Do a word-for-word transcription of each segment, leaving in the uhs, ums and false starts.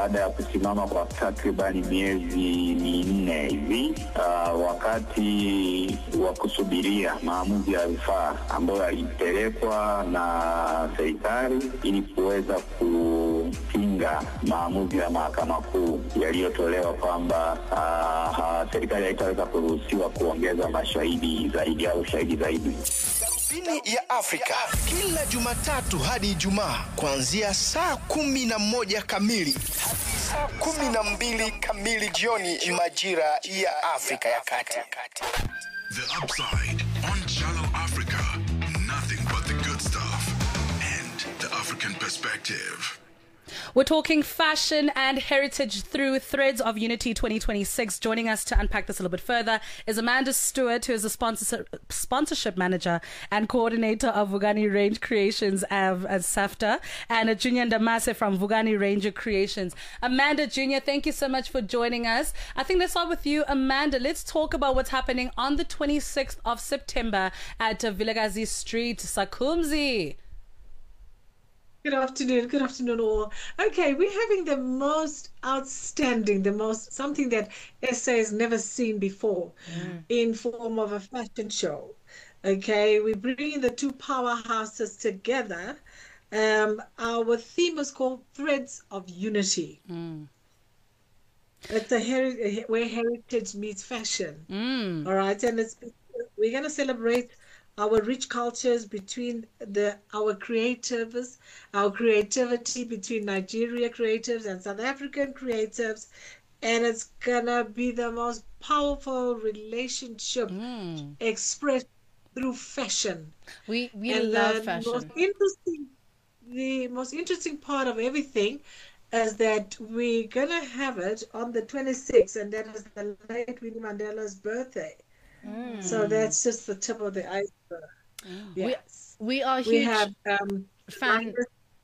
baada ya kusimama kwa takribani miezi minne hivi, uh, wakati wa kusubiria maamuzi ya rufaa ambayo yalipelekwa na serikali ili kuweza kupinga maamuzi ya mahakama kuu yaliyotolewa kwamba uh, uh, serikali haitaweza kuruhusiwa kuongeza mashahidi zaidi au shahidi zaidi. Darubini ya Afrika kila Jumatatu hadi Ijumaa kuanzia saa kumi na moja kamili hadi saa kumi na mbili kamili jioni majira ya Afrika ya Kati. The Upside on Channel Africa. Nothing but the good stuff and the African perspective. We're talking fashion and heritage through Threads of Unity twenty twenty-six. Joining us to unpack this a little bit further is Amanda Stewart, who is the sponsor, sponsorship manager and coordinator of Vugani Range Creations as, as SAFTA, and Junior Ndamase from Vugani Ranger Creations. Amanda, Junior, thank you so much for joining us. I think let's start with you, Amanda. Let's talk about what's happening on the twenty-sixth of September at uh, Vilakazi Street, Sakumzi. Good afternoon. Good afternoon, all. Okay, we're having the most outstanding, the most, something that S A has never seen before mm. in form of a fashion show. Okay, we're bringing the two powerhouses together. Um, our theme is called Threads of Unity. Mm. It's a heri- where heritage meets fashion. Mm. All right, and it's we're going to celebrate our rich cultures between the our creatives, our creativity between Nigeria creatives and South African creatives, and it's gonna be the most powerful relationship mm. expressed through fashion. We we and love the fashion. Most interesting, the most interesting part of everything is that we're gonna have it on the twenty-sixth, and that is the late Winnie Mandela's birthday. Mm. So that's just the tip of the iceberg. Mm. Yes. We, we are huge we have, um, fans.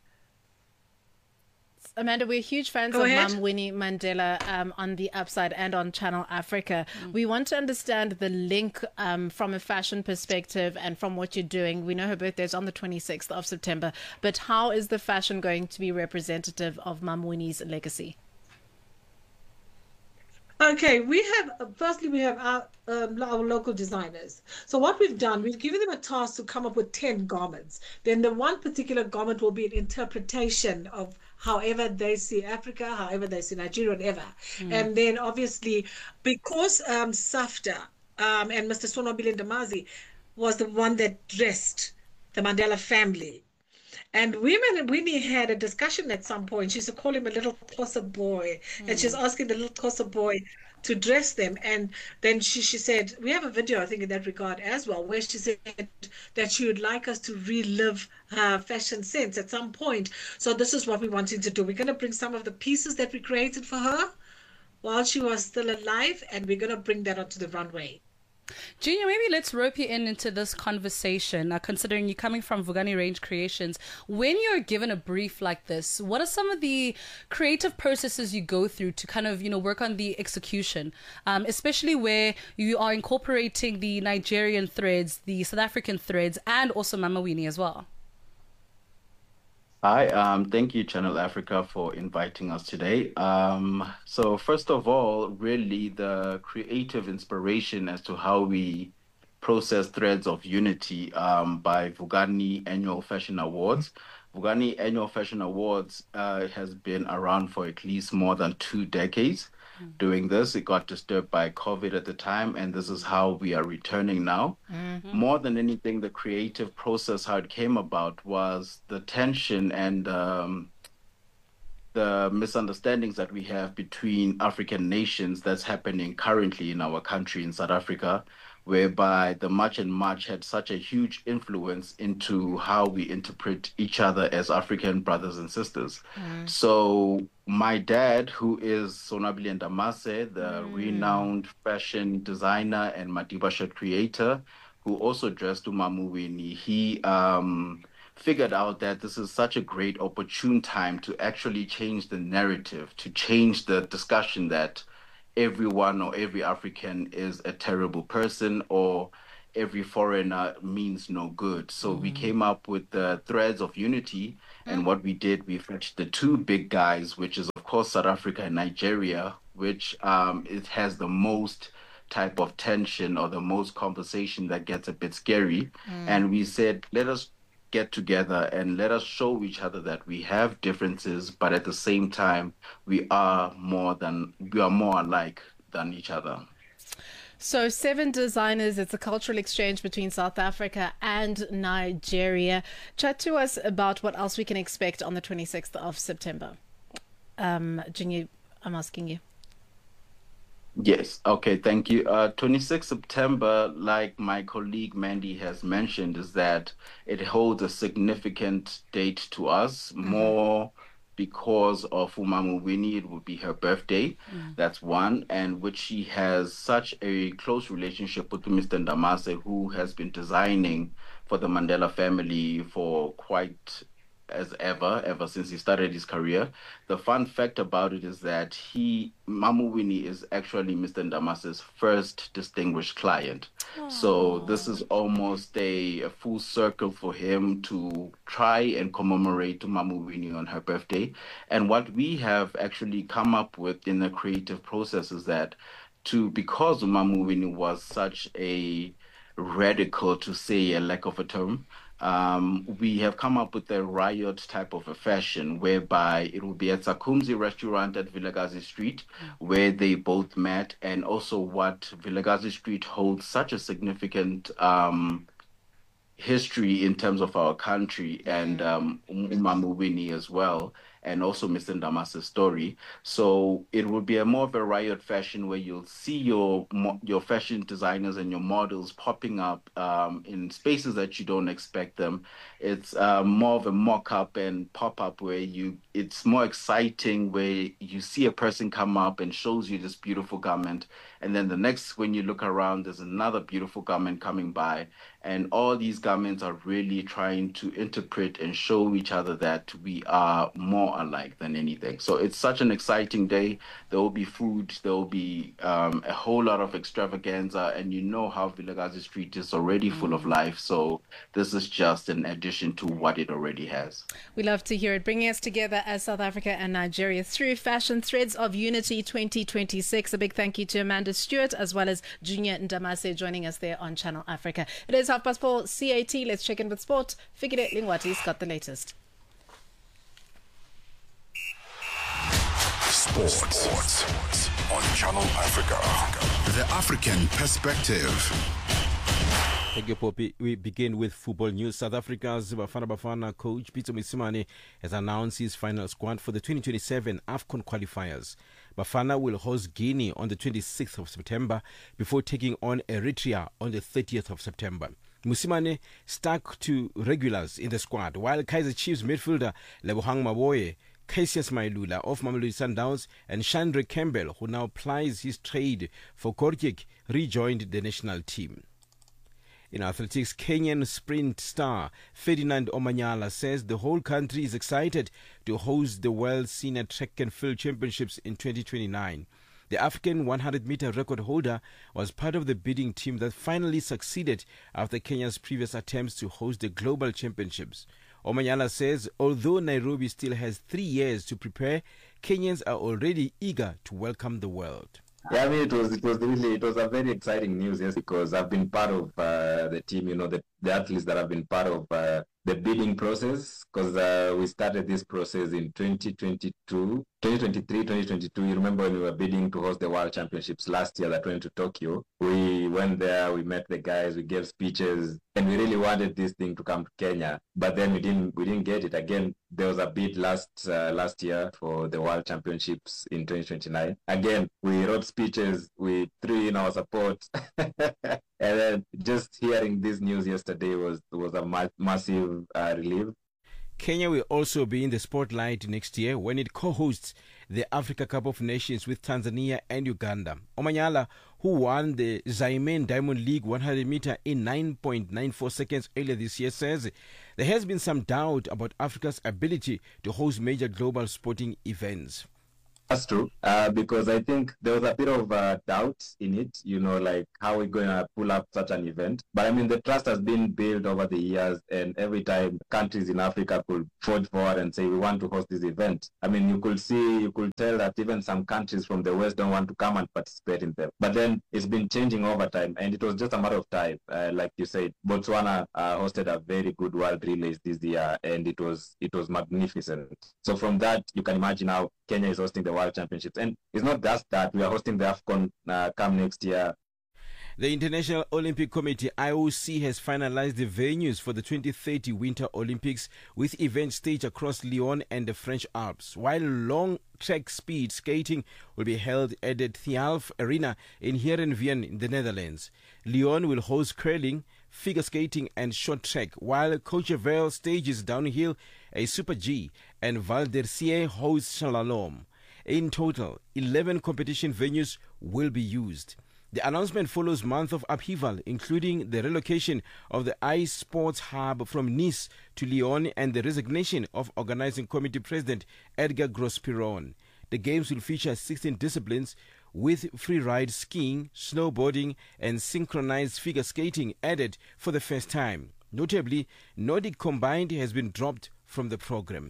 Amanda, we're huge fans Go of ahead. Mum Winnie Mandela um, on the Upside and on Channel Africa. Mm. We want to understand the link um, from a fashion perspective and from what you're doing. We know her birthday is on the twenty-sixth of September, but how is the fashion going to be representative of Mum Winnie's legacy? Okay, we have, firstly, we have our, um, our local designers. So what we've done, we've given them a task to come up with ten garments. Then the one particular garment will be an interpretation of however they see Africa, however they see Nigeria, whatever. Mm. And then obviously, because um, SAFTA um, and Mister Sonwabile Ndamase was the one that dressed the Mandela family, and women and Winnie had a discussion at some point. She used to call him a little Xhosa boy. Mm. And she's asking the little Xhosa boy to dress them. And then she, she said, we have a video, I think, in that regard as well, where she said that she would like us to relive her fashion sense at some point. So this is what we're wanting to do. We're going to bring some of the pieces that we created for her while she was still alive, and we're going to bring that onto the runway. Junior, maybe let's rope you in into this conversation, uh, considering you're coming from Vugani Range Creations. When you're given a brief like this, what are some of the creative processes you go through to kind of, you know, work on the execution, um, especially where you are incorporating the Nigerian threads, the South African threads, and also Mama Winnie as well? Hi, um, thank you, Channel Africa, for inviting us today. Um, so first of all, really the creative inspiration as to how we process Threads of Unity um, by Vugani Annual Fashion Awards. Vugani Annual Fashion Awards uh, has been around for at least more than two decades. Doing this, it got disturbed by COVID at the time, and this is how we are returning now. Mm-hmm. More than anything, the creative process, how it came about, was the tension and um, the misunderstandings that we have between African nations that's happening currently in our country, in South Africa, whereby the March and March had such a huge influence into how we interpret each other as African brothers and sisters. Mm. So my dad, who is Sonwabile Ndamase, the mm. renowned fashion designer and Madiba shirt creator, who also dressed Mama Winnie, he um, figured out that this is such a great opportune time to actually change the narrative, to change the discussion that everyone or every African is a terrible person or every foreigner means no good. So mm. we came up with the Threads of Unity, and mm. what we did, we fetched the two big guys, which is, of course, South Africa and Nigeria, which um, it has the most type of tension or the most conversation that gets a bit scary. Mm. And we said, let us get together and let us show each other that we have differences, but at the same time, we are more than we are more alike than each other. So seven designers, it's a cultural exchange between South Africa and Nigeria. Chat to us about what else we can expect on the twenty-sixth of September. Um, Junior, I'm asking you. Yes. Okay. Thank you. Uh, twenty-sixth of September, like my colleague Mandy has mentioned, is that it holds a significant date to us, mm-hmm. more because of Umamowini. It would be her birthday. Mm. That's one. And which she has such a close relationship with Mister Ndamase, who has been designing for the Mandela family for quite as ever, ever since he started his career. The fun fact about it is that he, Mamowini, is actually Mister Ndamase's first distinguished client. Aww. So this is almost a, a full circle for him to try and commemorate Mamowini on her birthday. And what we have actually come up with in the creative process is that to because Mamowini was such a radical, to say a lack of a term, Um, we have come up with a riot type of a fashion whereby it will be at Sakumzi restaurant at Vilagazi Street, where they both met, and also what Vilagazi Street holds such a significant um, history in terms of our country, and um, Umamowini as well, and also Mister Ndamase's story. So it will be a more of a riot fashion where you'll see your your fashion designers and your models popping up um, in spaces that you don't expect them. It's uh, more of a mock-up and pop-up where you it's more exciting, where you see a person come up and shows you this beautiful garment, and then the next, when you look around, there's another beautiful garment coming by, and all these garments are really trying to interpret and show each other that we are more alike than anything. So it's such an exciting day. There will be food, there will be um, a whole lot of extravaganza, and you know how Vilagazi Street is already mm. full of life. So this is just an addition to what it already has. We love to hear it, bringing us together as South Africa and Nigeria through Fashion Threads of Unity twenty twenty-six. A big thank you to Amanda Stewart as well as Junior Ndamase joining us there on Channel Africa. It is half past four C A T. Let's check in with sport. Figure Lingwati's got the latest. Sports. Sports on Channel Africa. The African perspective. Thank you, Poppy. We begin with football news. South Africa's Bafana Bafana coach Peter Mosimane has announced his final squad for the twenty twenty-seven AFCON qualifiers. Bafana will host Guinea on the twenty-sixth of September before taking on Eritrea on the thirtieth of September. Mosimane stuck to regulars in the squad, while Kaizer Chiefs midfielder Lebohang Maboye, Cassius Mailula of Mamelodi Sundowns, and Chandra Campbell, who now plies his trade for Korkik, rejoined the national team. In athletics, Kenyan sprint star Ferdinand Omanyala says the whole country is excited to host the World Senior Track and Field Championships in twenty twenty-nine. The African one hundred meter record holder was part of the bidding team that finally succeeded after Kenya's previous attempts to host the Global Championships. Omanyala says although Nairobi still has three years to prepare, Kenyans are already eager to welcome the world. Yeah, I mean, it was it was really it was a very exciting news, yes, because I've been part of uh, the team, you know, the, the athletes that have been part of uh, the bidding process, because uh, we started this process in twenty twenty-two, twenty twenty-three, twenty twenty-two. You remember when we were bidding to host the World Championships last year that went to Tokyo? We went there, we met the guys, we gave speeches, and we really wanted this thing to come to Kenya, but then we didn't we didn't get it. Again, there was a bid last uh, last year for the World Championships in twenty twenty-nine. Again, we wrote speeches, we threw in our support. And then just hearing this news yesterday was was a ma- massive uh, relief. Kenya will also be in the spotlight next year when it co-hosts the Africa Cup of Nations with Tanzania and Uganda. Omanyala, who won the Zaimen Diamond League one hundred meter in nine point nine four seconds earlier this year, says there has been some doubt about Africa's ability to host major global sporting events. That's true, uh, because I think there was a bit of uh, doubt in it, you know, like how we're going to pull up such an event. But I mean, the trust has been built over the years, and every time countries in Africa could forge forward and say, we want to host this event. I mean, you could see, you could tell that even some countries from the West don't want to come and participate in them. But then it's been changing over time, and it was just a matter of time. Uh, like you said, Botswana uh, hosted a very good World Relays this year, and it was it was magnificent. So from that, you can imagine how Kenya is hosting the World Championships. And it's not just that, we are hosting the AFCON uh, come next year. The International Olympic Committee, I O C, has finalized the venues for the twenty thirty Winter Olympics, with events staged across Lyon and the French Alps, while long track speed skating will be held at the Thialf Arena in Heerenveen in the Netherlands. Lyon will host curling, figure skating and short track, while Courchevel stages downhill a Super G and Val d'Ercier hosts slalom. In total, eleven competition venues will be used. The announcement follows months of upheaval, including the relocation of the ice sports hub from Nice to Lyon and the resignation of organizing committee president Edgar Gros-Piron. The games will feature sixteen disciplines, with free-ride skiing, snowboarding and synchronized figure skating added for the first time. Notably, Nordic Combined has been dropped from the program.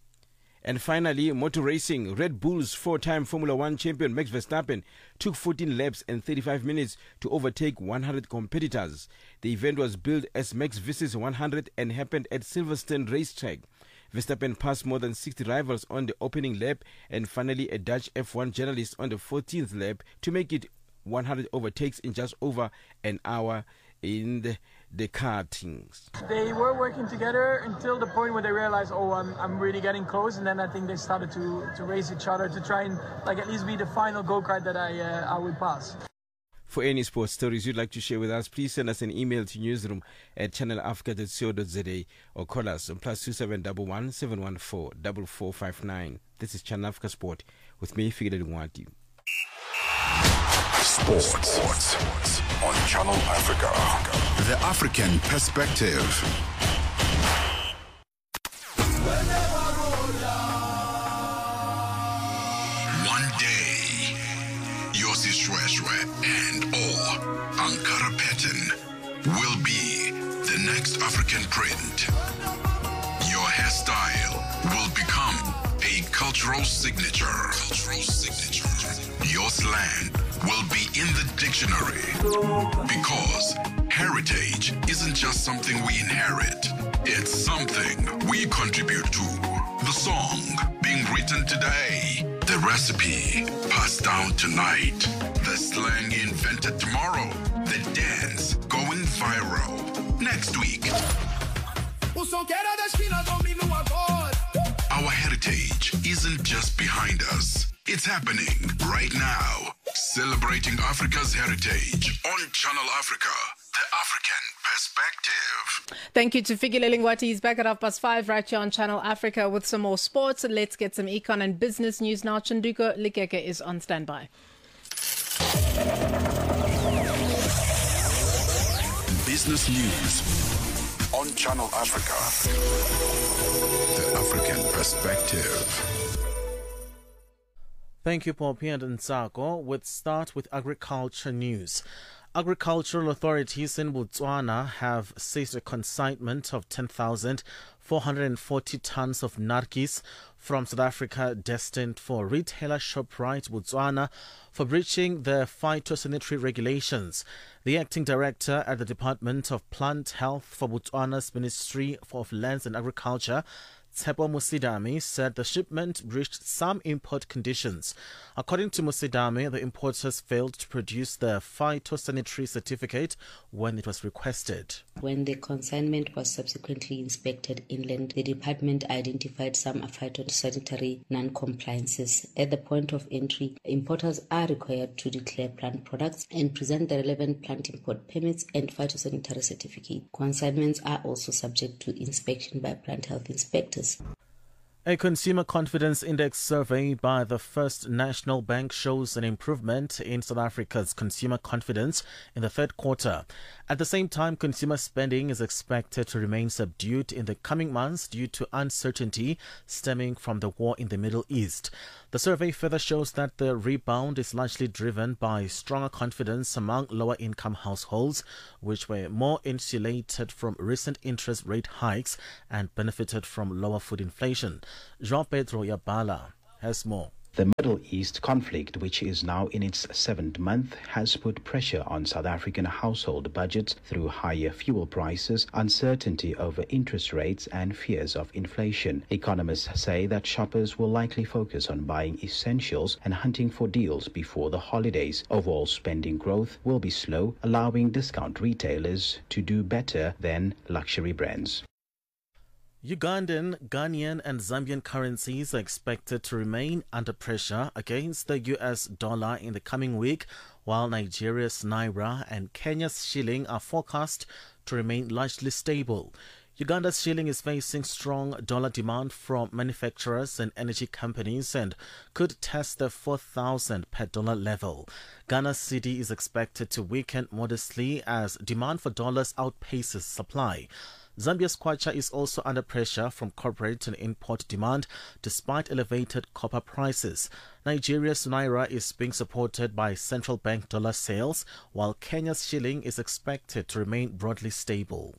And finally, motor racing. Red Bull's four-time Formula One champion Max Verstappen took fourteen laps and thirty-five minutes to overtake one hundred competitors. The event was billed as Max versus one hundred and happened at Silverstone racetrack. Verstappen passed more than sixty rivals on the opening lap and finally a Dutch F one journalist on the fourteenth lap to make it one hundred overtakes in just over an hour in the, the kartings. They were working together until the point where they realized, oh, I'm, I'm really getting close, and then I think they started to, to race each other to try and like at least be the final go-kart that I, uh, I would pass. For any sports stories you'd like to share with us, please send us an email to newsroom at channel africa dot co dot za or call us on plus two seven one one seven one four four four five nine. This is Channel Africa Sport with me, Figile Mwati. Sports. Sports on Channel Africa. The African perspective. One day, Yossi Shweshwe and or Ankara Pattern will be the next African print. Your hairstyle will become a cultural signature. Cultural signature. Your slang will be in the dictionary, because heritage isn't just something we inherit, it's something we contribute to. The song being written today, the recipe passed down tonight, the slang invented tomorrow, the dance going viral next week. Our heritage isn't just behind us, it's happening right now. Celebrating Africa's heritage on Channel Africa, the African perspective. Thank you to Figile Lingwati. He's back at half past five right here on Channel Africa with some more sports. Let's get some econ and business news now. Chanduko Likeke is on standby. Business news on Channel Africa, the African perspective. Thank you, Poppy and Nsako. We'll start with agriculture news. Agricultural authorities in Botswana have seized a consignment of ten thousand four hundred forty tons of narkis from South Africa destined for retailer ShopRite Botswana for breaching the phytosanitary regulations. The acting director at the Department of Plant Health for Botswana's Ministry of Lands and Agriculture, Tshepo Musidami, said the shipment breached some import conditions. According to Musidami, the importers failed to produce the phytosanitary certificate when it was requested. When the consignment was subsequently inspected inland, the department identified some phytosanitary non-compliances. At the point of entry, importers are required to declare plant products and present the relevant plant import permits and phytosanitary certificate. Consignments are also subject to inspection by plant health inspectors. A consumer confidence index survey by the First National Bank shows an improvement in South Africa's consumer confidence in the third quarter. At the same time, consumer spending is expected to remain subdued in the coming months due to uncertainty stemming from the war in the Middle East. The survey further shows that the rebound is largely driven by stronger confidence among lower-income households, which were more insulated from recent interest rate hikes and benefited from lower food inflation. Jean Pedro Yabala has more. The Middle East conflict, which is now in its seventh month, has put pressure on South African household budgets through higher fuel prices, uncertainty over interest rates, and fears of inflation. Economists say that shoppers will likely focus on buying essentials and hunting for deals before the holidays. Overall spending growth will be slow, allowing discount retailers to do better than luxury brands. Ugandan, Ghanaian and Zambian currencies are expected to remain under pressure against the U S dollar in the coming week, while Nigeria's naira and Kenya's shilling are forecast to remain largely stable. Uganda's shilling is facing strong dollar demand from manufacturers and energy companies and could test the four thousand per dollar level. Ghana's cedi is expected to weaken modestly as demand for dollars outpaces supply. Zambia's kwacha is also under pressure from corporate and import demand despite elevated copper prices. Nigeria's naira is being supported by central bank dollar sales, while Kenya's shilling is expected to remain broadly stable.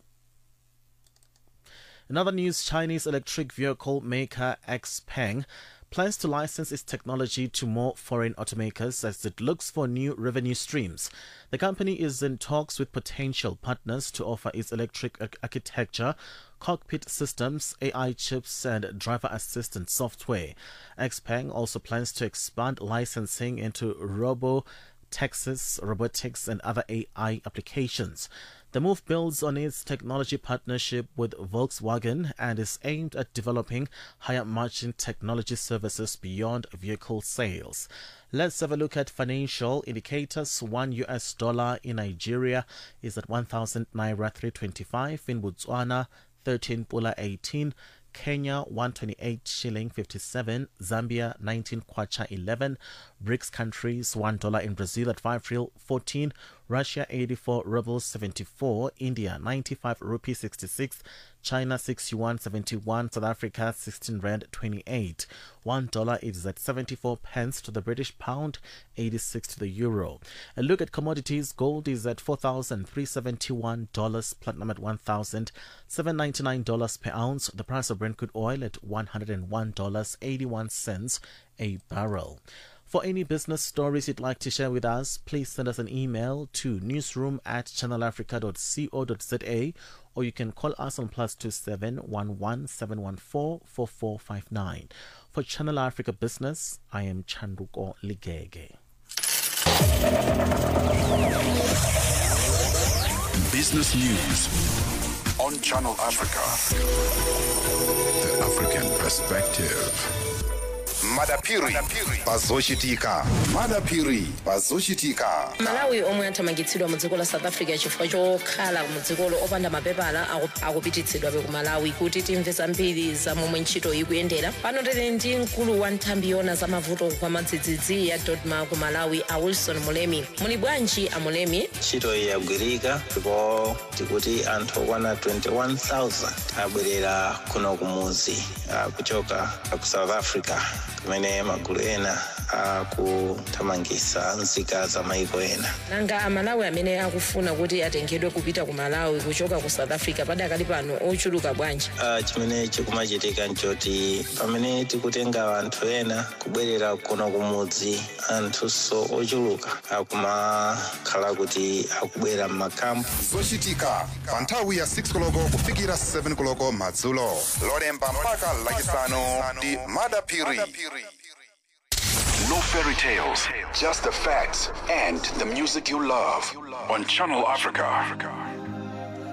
In other news, Chinese electric vehicle maker XPeng plans to license its technology to more foreign automakers as it looks for new revenue streams. The company is in talks with potential partners to offer its electric architecture, cockpit systems, A I chips, and driver assistance software. XPeng also plans to expand licensing into robo-taxis, robotics, and other A I applications. The move builds on its technology partnership with Volkswagen and is aimed at developing higher margin technology services beyond vehicle sales. Let's have a look at financial indicators. One U S dollar in Nigeria is at one thousand naira three twenty-five, in Botswana thirteen pula eighteen, Kenya one twenty-eight shilling fifty-seven, Zambia nineteen kwacha eleven, BRICS countries one dollar in Brazil at five real fourteen, Russia eighty-four rubles seventy-four, India ninety-five rupees sixty-six, China six yuan seventy-one, South Africa sixteen rand twenty-eight. One dollar is at seventy-four pence to the British pound, eighty-six to the euro. A look at commodities: gold is at four thousand three hundred seventy-one dollars, platinum at one thousand seven hundred ninety-nine dollars per ounce. The price of Brent crude oil at one hundred one dollars and eighty-one cents a barrel. For any business stories you'd like to share with us, please send us an email to newsroom at channel africa dot co dot za, or you can call us on plus two seven one one seven one four four four five nine. For Channel Africa Business, I am Chanduko Ligege. Business news on Channel Africa. The African perspective. Madapiri pazoshitika Madapiri pazoshitika Malawi omwe athamangitsidwa mu dziko la South Africa chifukwa chokhala mu dzikolo opanda mapepala akupititsidwa ku Malawi. Kuti timve zambiri za momwe ntchito ikuyendera, pano tili ndi mkulu wa nthambi yona za mavuto kwa madzidzidzi ya Dodma ku Malawi, a Wilson Mulemi. Muli bwanji a Mulemi? Ntchito iyi yagwirika ndipo tikuti anthu okwana twenty-one thousand abwerera kuno kumuzi kuchoka ku South Africa, kumene magulu ena akuthamangitsa nzika za maiko ena. Nanga amalawi amene akufuna kuti atengedwe kupita ku Malawi kuchoka ku South Africa padakali pano ochuluka bwanji? Uh, chimene chikumachitika nchoti pamene tikutenga anthu ena kubwerera kuno kumudzi, anthuso ochuluka akumakhala kuti akubwera m'makampu. Zochitika pa nthawi ya six koloko kufikira seven koloko madzulo, lolemba mpaka lachisanu ndi Madapiri. No fairy tales, just the facts and the music you love on Channel Africa.